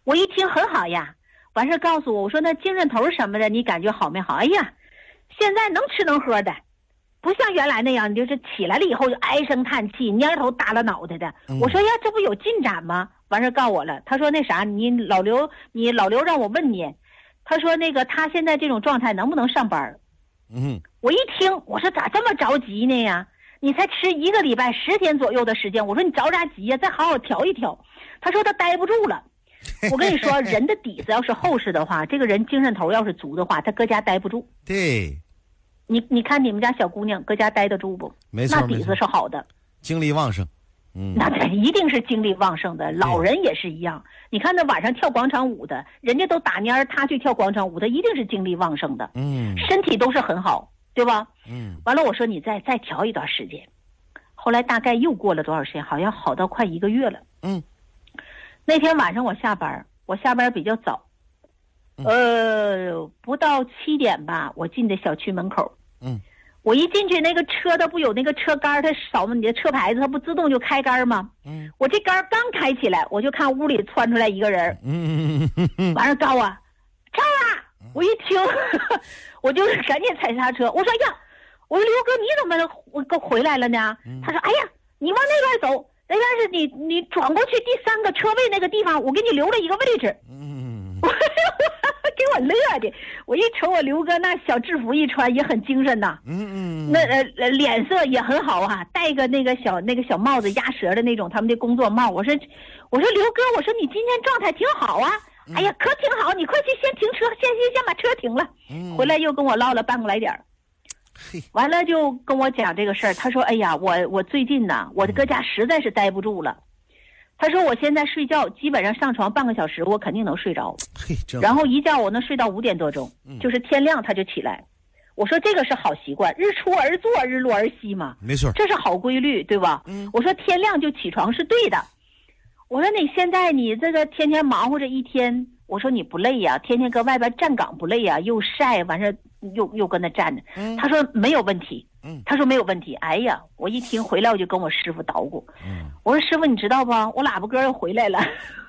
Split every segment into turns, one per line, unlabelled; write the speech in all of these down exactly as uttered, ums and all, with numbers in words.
我一听很好呀，完事告诉我，我说那精神头什么的你感觉好没好？哎呀，现在能吃能喝的，不像原来那样，就是起来了以后就唉声叹气，蔫头耷拉脑袋的。
嗯、
我说呀，这不有进展吗？完事告我了，他说那啥，你老刘，你老刘让我问你，他说那个他现在这种状态能不能上班？
嗯，
我一听，我说咋这么着急呢呀？你才吃一个礼拜十天左右的时间，我说你着啥急呀？再好好调一调。他说他待不住了。我跟你说，人的底子要是厚实的话，这个人精神头要是足的话，他搁家待不住。
对，
你你看你们家小姑娘搁家待得住不？
没错，
那底子是好的，
精力旺盛。嗯，
那这一定是精力旺盛的。老人也是一样，你看那晚上跳广场舞的，人家都打蔫，他去跳广场舞，他一定是精力旺盛的。
嗯，
身体都是很好，对吧？
嗯，
完了，我说你再再调一段时间。后来大概又过了多少时间，好像好到快一个月了。
嗯。
那天晚上我下班，我下班比较早，呃，不到七点吧，我进的小区门口。
嗯，
我一进去，那个车它不有那个车杆，它扫你的车牌子，它不自动就开杆吗？
嗯，
我这杆刚开起来，我就看屋里窜出来一个人。
嗯嗯嗯，
完了告啊，超啊！我一听，我就赶紧踩刹车。我说呀，我说刘哥你怎么我给回来了呢？
嗯、
他说哎呀，你往那边走。那边是你，你转过去第三个车位那个地方，我给你留了一个位置。
嗯，
给我乐的，我一瞅我刘哥那小制服一穿也很精神呐。
嗯嗯，
那呃脸色也很好啊，戴个那个小那个小帽子，鸭舌的那种他们的工作帽。我说，我说刘哥，我说你今天状态挺好啊。嗯、哎呀，可挺好，你快去先停车，先先先把车停了。嗯、回来又跟我唠了半个来点儿。完了就跟我讲这个事儿，他说：“哎呀，我我最近呢，我搁家实在是待不住了。他说我现在睡觉基本上上床半个小时，我肯定能睡着。然后一觉我能睡到五点多钟，就是天亮他就起来。我说这个是好习惯，日出而作，日落而息嘛，
没错，
这是好规律，对吧？嗯，我说天亮就起床是对的。我说你现在你这个天天忙活着一天，我说你不累呀？天天搁外边站岗不累呀？又晒完事。”又又跟那站着，嗯、他说没有问题，嗯、他说没有问题。哎呀，我一听回来我就跟我师傅捣鼓，嗯、我说师傅你知道不？我喇叭哥又回来了。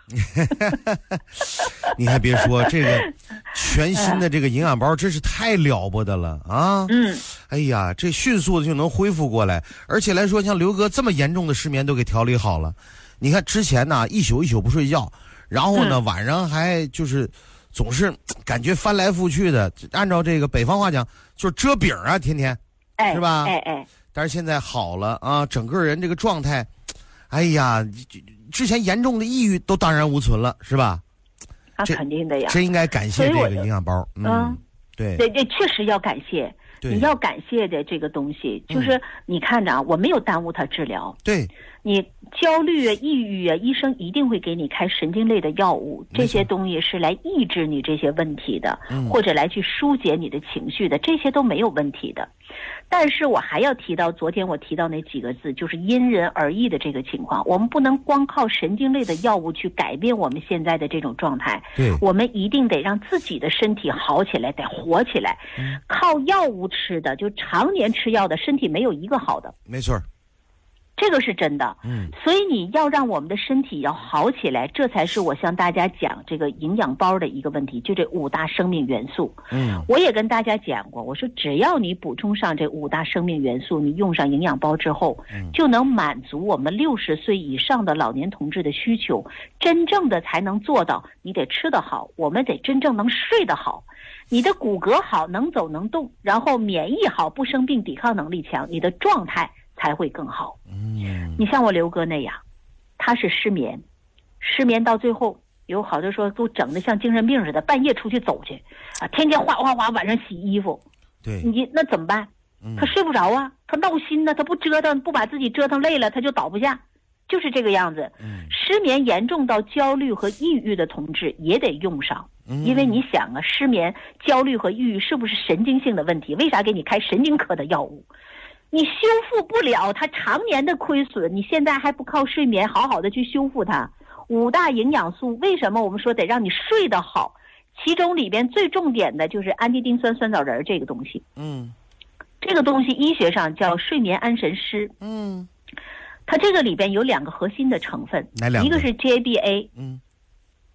你还别说，这个全新的这个营养包真是太了不得了啊！嗯，哎呀，这迅速的就能恢复过来，而且来说像刘哥这么严重的失眠都给调理好了。你看之前呢一宿一宿不睡觉，然后呢、嗯、晚上还就是。总是感觉翻来覆去的，按照这个北方话讲，就是遮饼啊，天天，
哎、
是吧？
哎哎。
但是现在好了啊，整个人这个状态，哎呀，之前严重的抑郁都荡然无存了，是吧？
那肯定的呀。
真应该感谢这个营养包。嗯，嗯对。
对对，确实要感谢。你要感谢的这个东西，就是你看着啊，我没有耽误他治疗。
对。
你焦虑啊、抑郁啊，医生一定会给你开神经类的药物，这些东西是来抑制你这些问题的，嗯、或者来去疏解你的情绪的，这些都没有问题的。但是我还要提到昨天我提到那几个字，就是因人而异的这个情况，我们不能光靠神经类的药物去改变我们现在的这种状态。
对，
我们一定得让自己的身体好起来，得活起来。嗯、靠药物吃的，就常年吃药的身体没有一个好的。
没错。
这个是真的，嗯，所以你要让我们的身体要好起来，这才是我向大家讲这个营养包的一个问题，就这五大生命元素。嗯，我也跟大家讲过，我说只要你补充上这五大生命元素，你用上营养包之后，嗯，就能满足我们六十岁以上的老年同志的需求，真正的才能做到，你得吃得好，我们得真正能睡得好，你的骨骼好，能走能动，然后免疫好，不生病，抵抗能力强，你的状态才会更好。嗯，你像我刘哥那样，他是失眠，失眠到最后有好多说都整得像精神病似的，半夜出去走去，啊，天天哗哗哗晚上洗衣服，
对，
你那怎么办？他睡不着啊，他闹心呢，他不折腾，不把自己折腾累了，他就倒不下，就是这个样子。嗯，失眠严重到焦虑和抑郁的同志也得用上。因为你想啊，失眠、焦虑和抑郁是不是神经性的问题？为啥给你开神经科的药物？你修复不了它常年的亏损，你现在还不靠睡眠好好的去修复它。五大营养素为什么我们说得让你睡得好？其中里边最重点的就是氨基丁酸酸枣仁这个东西。嗯，这个东西医学上叫睡眠安神师。嗯，它这个里边有两个核心的成分，哪两个？一个是 G A B A， 嗯，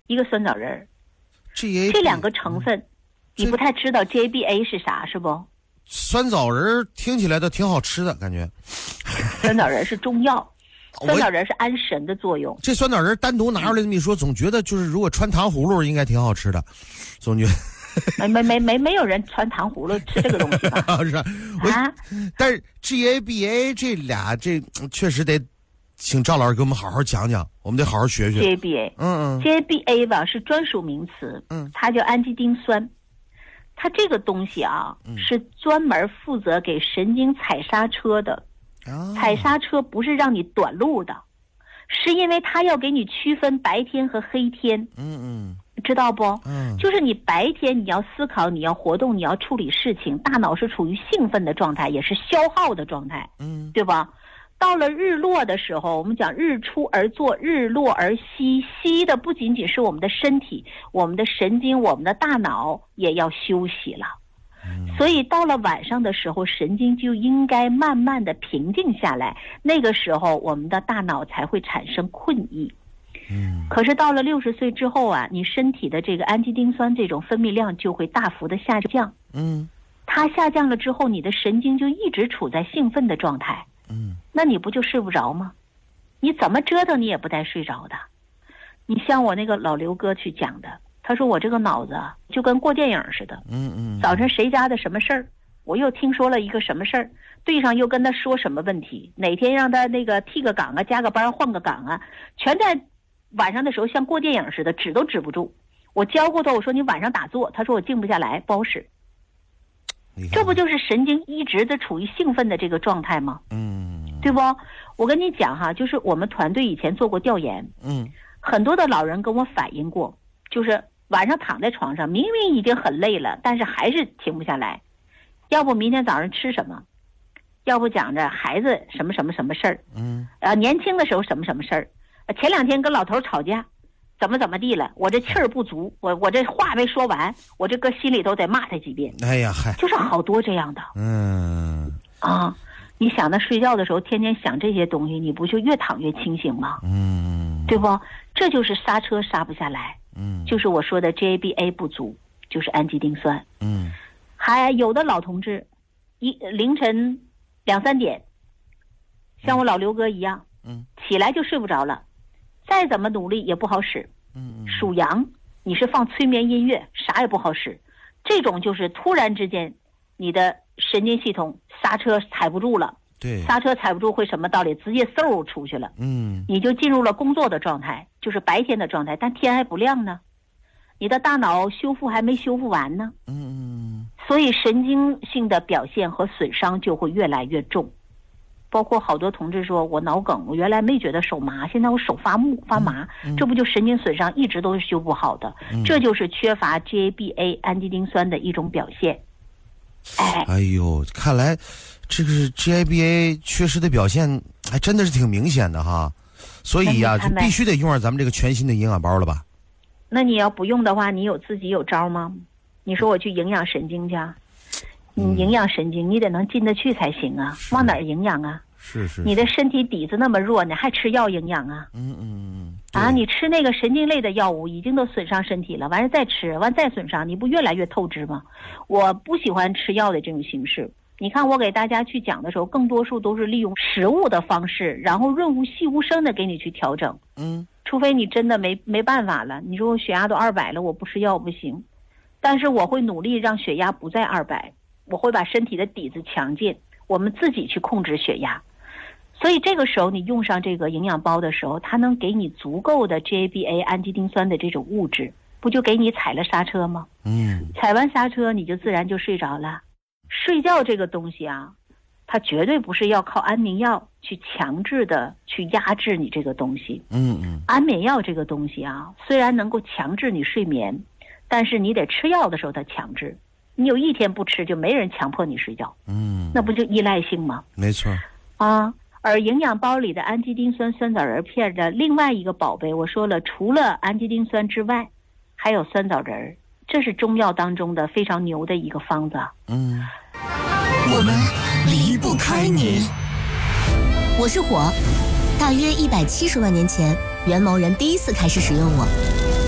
一个酸枣仁儿。
G A
这两个成分，你不太知道 G A B A 是啥是不？
酸枣仁听起来都挺好吃的感觉。
酸枣仁是中药，酸枣仁是安神的作用。
这酸枣仁单独拿出来这么一说，总觉得就是如果穿糖葫芦应该挺好吃的，总觉得。
没没没没没有人穿糖葫芦吃这个东西吧？
是啊，但是 G A B A 这俩这确实得请赵老师给我们好好讲讲，我们得好好学学。
G A B A，
嗯嗯
，G A B A 吧是专属名词，
嗯，
它叫氨基丁酸。它这个东西啊，
嗯、
是专门负责给神经踩刹车的。
哦、
踩刹车不是让你短路的，是因为它要给你区分白天和黑天。
嗯嗯。
知道不？
嗯，
就是你白天你要思考，你要活动，你要处理事情，大脑是处于兴奋的状态，也是消耗的状态，
嗯，
对吧？到了日落的时候，我们讲日出而作，日落而息，息的不仅仅是我们的身体，我们的神经，我们的大脑也要休息了。
嗯，
所以到了晚上的时候，神经就应该慢慢的平静下来，那个时候我们的大脑才会产生困意。
嗯，
可是到了六十岁之后啊，你身体的这个氨基丁酸这种分泌量就会大幅的下降。
嗯，
它下降了之后，你的神经就一直处在兴奋的状态。
嗯，
那你不就睡不着吗？你怎么折腾你也不带睡着的。你像我那个老刘哥去讲的，他说我这个脑子啊就跟过电影似的。
嗯嗯，
早晨谁家的什么事儿，我又听说了一个什么事儿，对上又跟他说什么问题，哪天让他那个替个岗啊，加个班换个岗啊，全在晚上的时候像过电影似的，止都止不住。我教过他，我说你晚上打坐，他说我静不下来，不好使。这不就是神经一直的处于兴奋的这个状态吗？
嗯，
对不？我跟你讲哈，就是我们团队以前做过调研，
嗯，
很多的老人跟我反映过，就是晚上躺在床上，明明已经很累了，但是还是停不下来。要不明天早上吃什么？要不讲着孩子什么什么什么事儿？
嗯，
呃，年轻的时候什么什么事儿？前两天跟老头吵架，怎么怎么地了？我这气儿不足，我我这话没说完，我这搁心里头得骂他几遍。
哎呀，嗨，
就是好多这样的。
嗯，
啊，你想他睡觉的时候天天想这些东西，你不就越躺越清醒吗？
嗯，
对不？这就是刹车刹不下来。
嗯，
就是我说的 G A B A 不足，就是氨基丁酸。
嗯，
还有的老同志，一凌晨两三点，像我老刘哥一样，
嗯，
起来就睡不着了。再怎么努力也不好使，
嗯，
属羊，你是放催眠音乐，啥也不好使。这种就是突然之间，你的神经系统刹车踩不住了，
对，
刹车踩不住会什么道理？直接嗖出去了，
嗯，
你就进入了工作的状态，就是白天的状态，但天还不亮呢，你的大脑修复还没修复完呢，
嗯嗯，
所以神经性的表现和损伤就会越来越重。包括好多同志说我脑梗，我原来没觉得手麻，现在我手发木发麻，
嗯、
这不就神经损伤一直都是修不好的、
嗯、
这就是缺乏 G A B A 氨基丁酸的一种表现。哎，
哎呦，看来这个是 G A B A 缺失的表现还真的是挺明显的哈，所以呀、啊、就必须得用上咱们这个全新的营养包了吧。
那你要不用的话，你有自己有招吗？你说我去营养神经去，你营养神经你得能进得去才行啊，往哪儿营养啊？
是 是, 是，
你的身体底子那么弱，你还吃药营养啊？
嗯嗯嗯，
啊，你吃那个神经类的药物已经都损伤身体了，完了再吃，完再损伤，你不越来越透支吗？我不喜欢吃药的这种形式。你看我给大家去讲的时候，更多数都是利用食物的方式，然后润物细无声的给你去调整。
嗯，
除非你真的没没办法了，你说我血压都二百了，我不吃药不行，但是我会努力让血压不在二百，我会把身体的底子强健，我们自己去控制血压。所以这个时候你用上这个营养包的时候，它能给你足够的 G A B A 氨基丁酸的这种物质，不就给你踩了刹车吗？
嗯，
踩完刹车你就自然就睡着了。睡觉这个东西啊，它绝对不是要靠安眠药去强制的去压制你这个东西。
嗯嗯，
安眠药这个东西啊，虽然能够强制你睡眠，但是你得吃药的时候它强制。你有一天不吃，就没人强迫你睡觉。
嗯，
那不就依赖性吗？
没错。
啊。而营养包里的氨基丁酸酸枣仁片的另外一个宝贝，我说了，除了氨基丁酸之外，还有酸枣仁，这是中药当中的非常牛的一个方子。
嗯，
我们离不开你。
我是火，大约一百七十万年前，元谋人第一次开始使用我。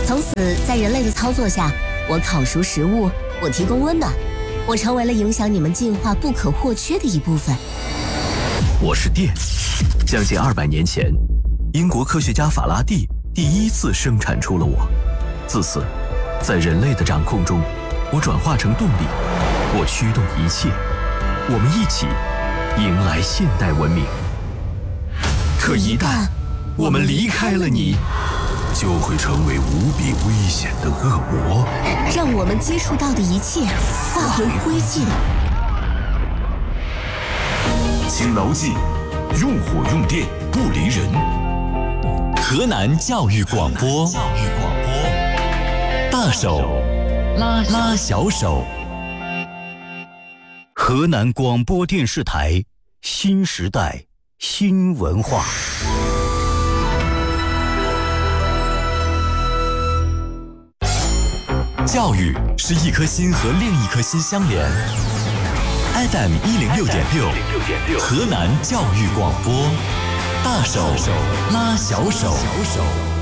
从此，在人类的操作下，我烤熟食物，我提供温暖，我成为了影响你们进化不可或缺的一部分。
我是电。将近二百年前，英国科学家法拉第第一次生产出了我。自此，在人类的掌控中，我转化成动力，我驱动一切，我们一起迎来现代文明。可一旦我们离开了你，就会成为无比危险的恶魔，
让我们接触到的一切化为灰烬。
请牢记，用火用电不离人。河南教育广播，教育广播，大手拉拉小手。河南广播电视台新时代新文化。教育是一颗心和另一颗心相连。F M 一零六点六，河南教育广播，大手拉小手。